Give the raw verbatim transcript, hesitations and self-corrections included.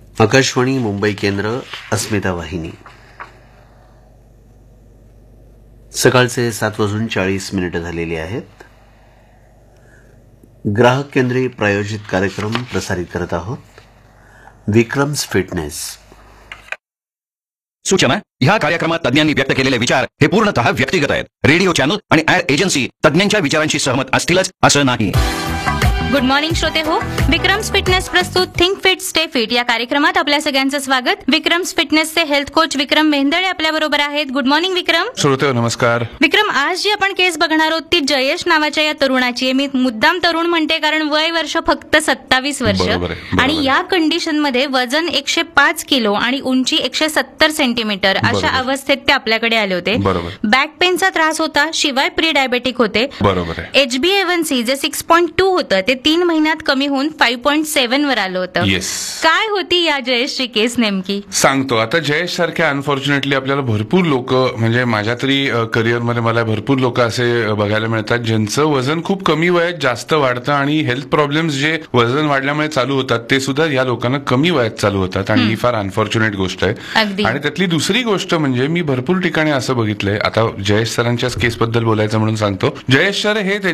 आकाशवाणी मुंबई केंद्र, अस्मिता वाहिनी. सकाळचे सात वाजून चाळीस मिनिटं झालेली आहेत. ग्राहक केंद्री प्रायोजित कार्यक्रम प्रसारित करत आहोत. विक्रम्स फिटनेस. सूचना: ह्या कार्यक्रमात तज्ञांनी व्यक्त केलेले विचार हे पूर्णतः व्यक्तिगत आहेत. रेडिओ चॅनल आणि ऍड एजन्सी तज्ञांच्या विचारांशी सहमत असतीलच असं नाही. गुड मॉर्निंग श्रोते हो. विक्रम्स फिटनेस प्रस्तुत थिंक फिट स्टे फिट या कार्यक्रमात आपल्या सगळ्यांचं स्वागत. विक्रम्स फिटनेसचे हेल्थ कोच विक्रम मेहंदळे आपल्या बरोबर आहेत. गुड मॉर्निंग विक्रम. श्रोते नमस्कार. विक्रम, आज जी आपण केस बघणार आहोत ती जयेश नावाच्या या तरुणाची आहे. मी मुद्दाम तरुण म्हणते कारण वय वर्ष फक्त सत्तावीस वर्ष आणि या कंडिशन मध्ये वजन एकशे पाच किलो आणि उंची एकशे सत्तर सेंटीमीटर अशा अवस्थेत ते आपल्याकडे आले होते. बॅक पेनचा त्रास होता, शिवाय प्री डायबेटिक होते. बरोबर. एच बी ए वन सी जे सिक्स पॉईंट टू होतं ते तीन महिन्यात कमी होऊन फाईव्ह पॉईंट सेव्हन वर आलं होतं. काय होती या जयेशची केस नेमकी? सांगतो. आता जयेश सारख्या अनफॉर्च्युनेटली आपल्याला भरपूर लोक, म्हणजे माझ्या तरी करिअरमध्ये मला भरपूर लोक असे बघायला मिळतात ज्यांचं वजन खूप कमी वयात जास्त वाढतं आणि हेल्थ प्रॉब्लेम्स जे वजन वाढल्यामुळे चालू होतात ते सुद्धा या लोकांना कमी वयात चालू होतात आणि ही फार अनफॉर्च्युनेट गोष्ट आहे. आणि त्यातली दुसरी गोष्ट म्हणजे मी भरपूर ठिकाणी असं बघितलंय. आता जयेश सरांच्याच केसबद्दल बोलायचं म्हणून सांगतो. जयेश सर हे